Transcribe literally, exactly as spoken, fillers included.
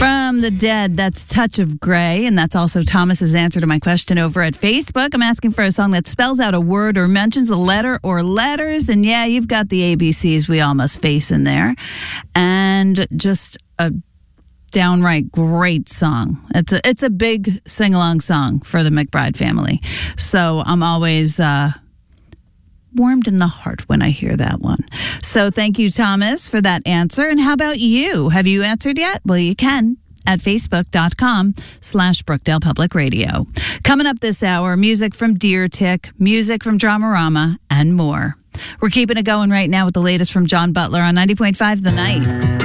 From the Dead, that's Touch of Grey, and that's also Thomas's answer to my question over at Facebook. I'm asking for a song that spells out a word or mentions a letter or letters, and yeah, you've got the A B Cs we all must face in there, and just a downright great song. It's a, it's a big sing-along song for the McBride family, so I'm always uh, warmed in the heart when I hear that one. So thank you, Thomas, for that answer. And how about you? Have you answered yet? Well, you can at facebook.com slash Brookdale Public Radio. Coming up this hour, music from Deer Tick, music from Dramarama, and more. We're keeping it going right now with the latest from John Butler on ninety point five The Night.